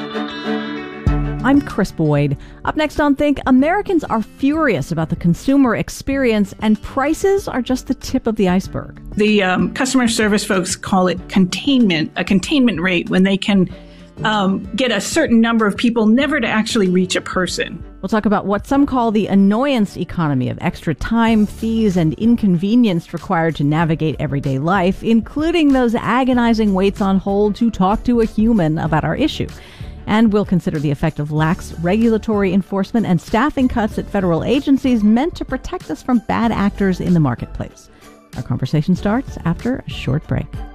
I'm Chris Boyd. Up next on Think, Americans are furious about the consumer experience, and prices are just the tip of the iceberg. The customer service folks call it containment, a containment rate, when they can get a certain number of people never to actually reach a person. We'll talk about what some call the annoyance economy of extra time, fees, and inconvenience required to navigate everyday life, including those agonizing waits on hold to talk to a human about our issue. And we'll consider the effect of lax regulatory enforcement and staffing cuts at federal agencies meant to protect us from bad actors in the marketplace. Our conversation starts after a short break.